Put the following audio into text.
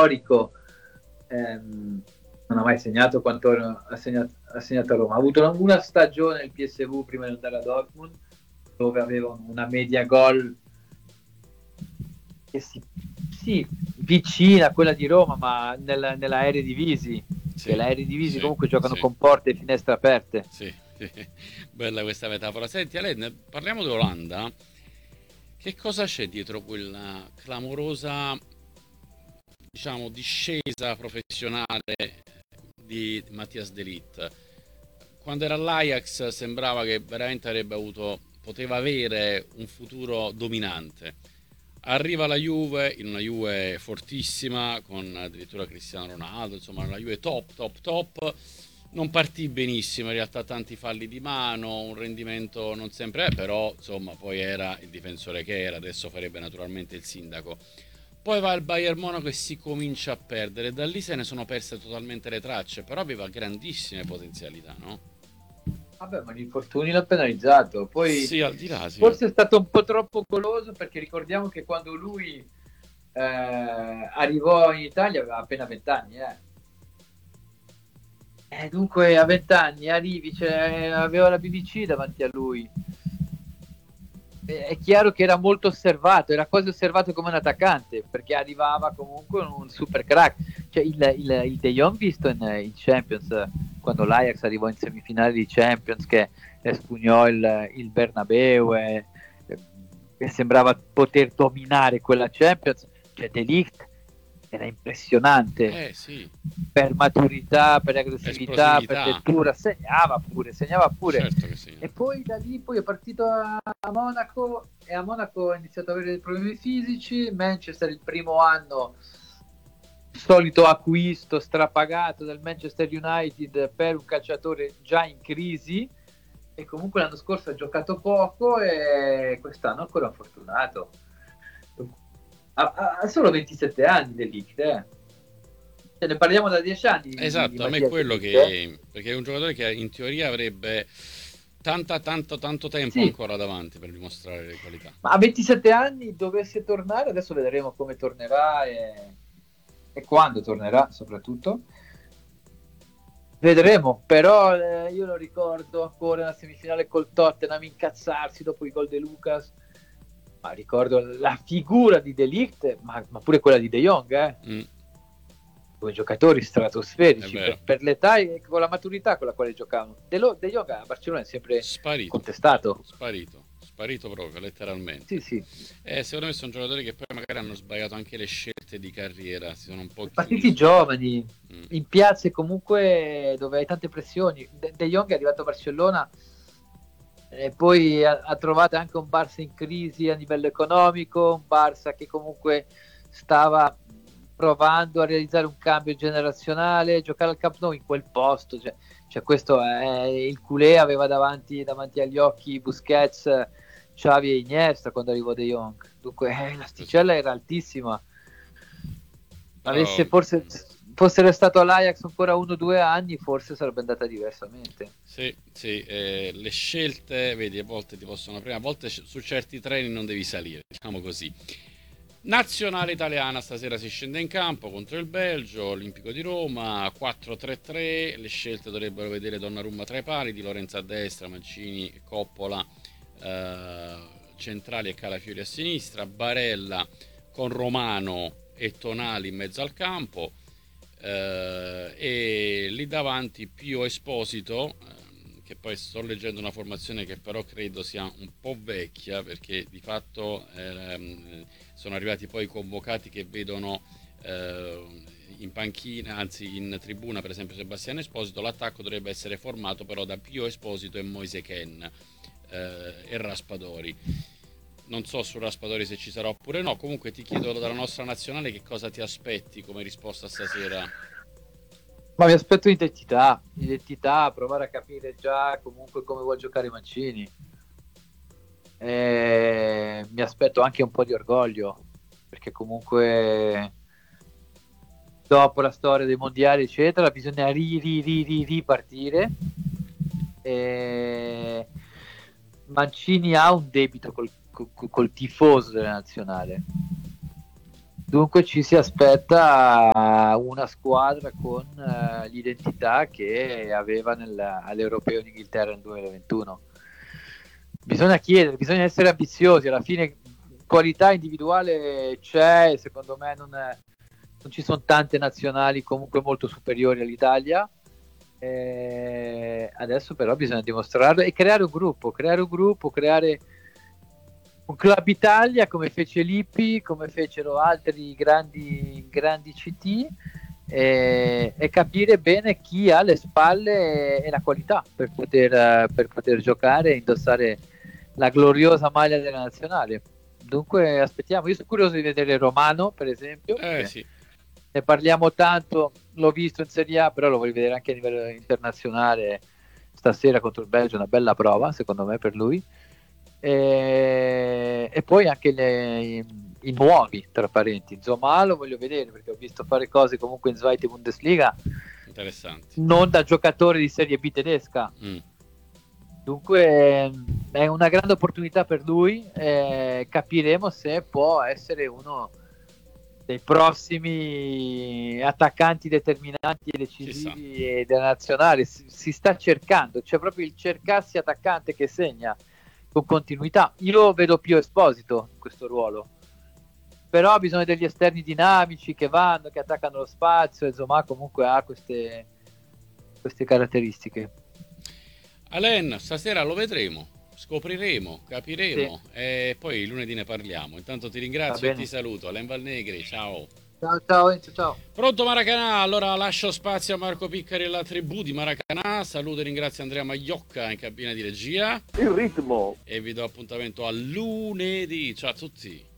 storico, non ha mai segnato quanto ha segnato a Roma. Ha avuto una stagione nel PSV prima di andare a Dortmund, dove aveva una media gol che sì, vicina a quella di Roma, ma nella Eredivisie, che la Eredivisie comunque giocano con porte e finestre aperte. Sì, bella questa metafora. Senti Alain, parliamo di Olanda. Che cosa c'è dietro quella clamorosa, diciamo, discesa professionale di Mattias de Ligt? Quando era all'Ajax sembrava che veramente poteva avere un futuro dominante. Arriva la Juve, in una Juve fortissima, con addirittura Cristiano Ronaldo, insomma una Juve top. Non partì benissimo, in realtà tanti falli di mano, un rendimento non sempre, però insomma poi era il difensore che era, adesso farebbe naturalmente il sindaco. Poi va al Bayern Monaco e si comincia a perdere, da lì se ne sono perse totalmente le tracce, però aveva grandissime potenzialità, no? Vabbè, ma gli infortuni l'ha penalizzato. Poi Sì, al di là, sì. forse è stato un po' troppo goloso, perché ricordiamo che quando lui arrivò in Italia aveva appena 20 anni. Dunque a 20 anni arrivi, aveva la BBC davanti a lui. È chiaro che era molto osservato, era quasi osservato come un attaccante, perché arrivava comunque un super crack. Cioè il De Jong visto in Champions, quando l'Ajax arrivò in semifinale di Champions, che espugnò il Bernabeu e sembrava poter dominare quella Champions, cioè De Ligt era impressionante, Sì. per maturità, per aggressività, per lettura, segnava pure. Certo che sì. E poi da lì poi è partito a Monaco, e a Monaco ha iniziato ad avere dei problemi fisici. Manchester il primo anno, solito acquisto strapagato dal Manchester United per un calciatore già in crisi, e comunque l'anno scorso ha giocato poco e quest'anno ancora fortunato. Ha solo 27 anni De Ligt, ne parliamo da 10 anni. Esatto, a me è quello che... perché è un giocatore che in teoria avrebbe tanto tempo, sì, ancora davanti per dimostrare le qualità. Ma a 27 anni dovesse tornare, adesso vedremo come tornerà e quando tornerà soprattutto. Vedremo, però io lo ricordo ancora nella semifinale col Tottenham incazzarsi dopo i gol di Lucas. Ma ricordo la figura di De Ligt, ma pure quella di De Jong, due giocatori stratosferici per l'età e con la maturità con la quale giocavano. De Jong a Barcellona è sempre contestato. Sparito proprio, letteralmente. Sì. Secondo me sono giocatori che poi magari hanno sbagliato anche le scelte di carriera, si sono un po' partiti giovani, in piazze comunque dove hai tante pressioni. De Jong è arrivato a Barcellona e poi ha trovato anche un Barça in crisi a livello economico, un Barça che comunque stava provando a realizzare un cambio generazionale, giocare al Camp Nou in quel posto, cioè questo è il culé, aveva davanti agli occhi Busquets, Xavi e Iniesta quando arrivò De Jong, dunque l'asticella era altissima. Avesse forse fosse restato all'Ajax ancora 1 o 2 anni, forse sarebbe andata diversamente. Sì, le scelte, vedi, a volte ti possono aprire, a volte su certi treni non devi salire, diciamo così. Nazionale italiana stasera si scende in campo contro il Belgio, Olimpico di Roma, 4-3-3, le scelte dovrebbero vedere Donnarumma tra i pali, Di Lorenzo a destra, Mancini, Coppola centrali e Calafiori a sinistra, Barella con Romano e Tonali in mezzo al campo, e lì davanti Pio Esposito, che poi sto leggendo una formazione che però credo sia un po' vecchia, perché di fatto sono arrivati poi convocati che vedono in panchina, anzi in tribuna per esempio Sebastiano Esposito. L'attacco dovrebbe essere formato però da Pio Esposito e Moise Kean e Raspadori. Non so su Raspadori se ci sarà oppure no. Comunque ti chiedo dalla nostra nazionale che cosa ti aspetti come risposta stasera. Ma mi aspetto identità, provare a capire già comunque come vuol giocare Mancini. Mi aspetto anche un po' di orgoglio, perché comunque dopo la storia dei mondiali eccetera bisogna ripartire. Mancini ha un debito col tifoso della nazionale, Dunque ci si aspetta una squadra con l'identità che aveva all'Europeo in Inghilterra nel 2021. Bisogna chiedere, bisogna essere ambiziosi, alla fine qualità individuale c'è, secondo me non ci sono tante nazionali comunque molto superiori all'Italia. Adesso però bisogna dimostrarlo e creare un gruppo, creare un Club Italia come fece Lippi, come fecero altri grandi CT, e capire bene chi ha le spalle e la qualità per poter giocare e indossare la gloriosa maglia della nazionale. Dunque aspettiamo, io sono curioso di vedere Romano per esempio, Sì. ne parliamo tanto, l'ho visto in Serie A, però lo voglio vedere anche a livello internazionale stasera contro il Belgio, una bella prova secondo me per lui. E poi anche i nuovi, tra parenti, insomma lo voglio vedere perché ho visto fare cose comunque in Zweite Bundesliga Interessanti, non da giocatore di Serie B tedesca. Dunque è una grande opportunità per lui, capiremo se può essere uno dei prossimi attaccanti determinanti e decisivi della nazionale. Si sta cercando, c'è proprio il cercarsi attaccante che segna con continuità. Io vedo più Esposito in questo ruolo, però ha bisogno degli esterni dinamici che vanno, che attaccano lo spazio, insomma comunque ha queste caratteristiche. Alain, stasera lo vedremo, scopriremo, capiremo, sì. E poi lunedì ne parliamo. Intanto ti ringrazio e ti saluto. Alain Valnegri, ciao. Ciao. Pronto Maracanà, allora lascio spazio a Marco Piccari e la tribù di Maracanà. Saluto e ringrazio Andrea Magliocca in cabina di regia. Il ritmo. E vi do appuntamento a lunedì. Ciao a tutti.